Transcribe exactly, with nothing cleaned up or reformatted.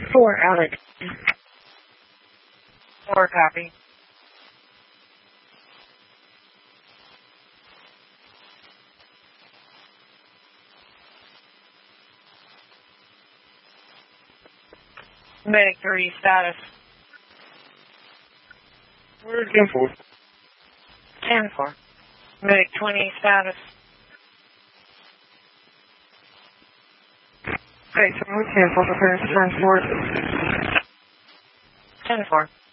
four, Alex. Four, copy. Medic three, status. Where's ten four? ten four. Medic twenty, status. Hey, so we cancel for first transport. ten four.